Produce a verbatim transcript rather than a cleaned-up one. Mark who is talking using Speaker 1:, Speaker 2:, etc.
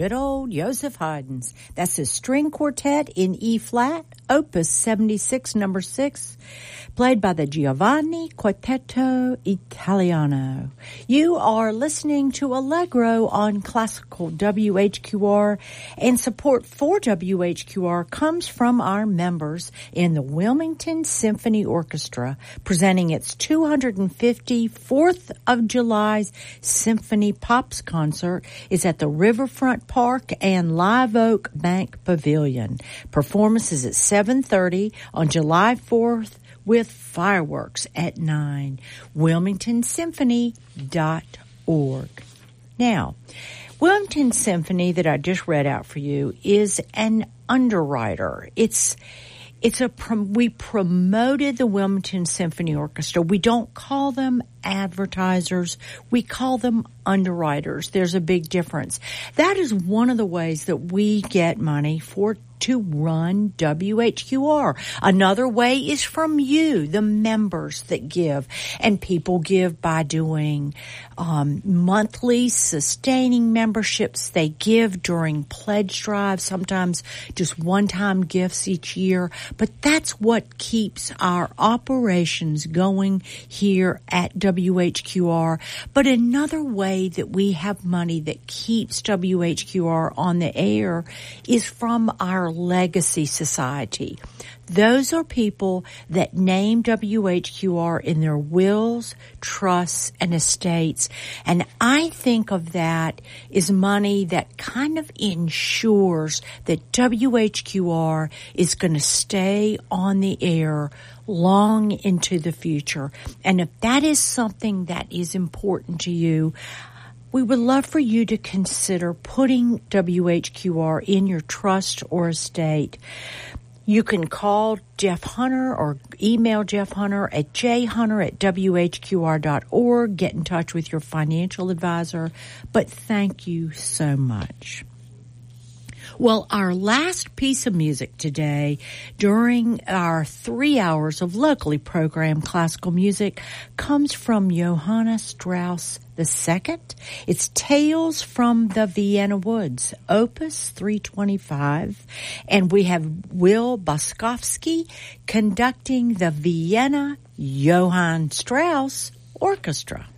Speaker 1: good old Joseph Haydn's. That's his string quartet in E flat, opus seventy-six, number six, played by the Giovanni Quartetto Italiano. You are listening to Allegro on Classical W H Q R, and support for W H Q R comes from our members in the Wilmington Symphony Orchestra, presenting its two hundred fifty-fourth of July's Symphony Pops concert is at the Riverfront Park and Live Oak Bank Pavilion. Performance is at seven thirty on July fourth with fireworks at nine. wilmington symphony dot org. Now, Wilmington Symphony that I just read out for you is an underwriter. It's It's a, we promoted the Wilmington Symphony Orchestra. We don't call them advertisers. We call them underwriters. There's a big difference. That is one of the ways that we get money for to run W H Q R. Another way is from you, the members that give. And people give by doing um, monthly sustaining memberships. They give during pledge drives, sometimes just one-time gifts each year. But that's what keeps our operations going here at W H Q R. But another way that we have money that keeps W H Q R on the air is from our Legacy Society. Those are people that name W H Q R in their wills, trusts, and estates. And I think of that as money that kind of ensures that W H Q R is going to stay on the air long into the future. And if that is something that is important to you, we would love for you to consider putting W H Q R in your trust or estate. You can call Jeff Hunter or email Jeff Hunter at j hunter at w h q r dot org. Get in touch with your financial advisor. But thank you so much. Well, our last piece of music today during our three hours of locally programmed classical music comes from Johann Strauss the Second. It's Tales from the Vienna Woods, opus three twenty-five. And we have Will Boskovsky conducting the Vienna Johann Strauss Orchestra.